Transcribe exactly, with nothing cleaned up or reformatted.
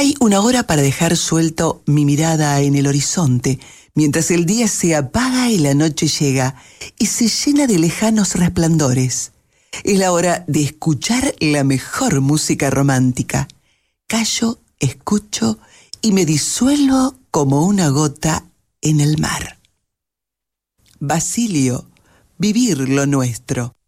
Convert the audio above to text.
Hay una hora para dejar suelto mi mirada en el horizonte, mientras el día se apaga y la noche llega y se llena de lejanos resplandores. Es la hora de escuchar la mejor música romántica. Callo, escucho y me disuelvo como una gota en el mar. Basilio, vivir lo nuestro.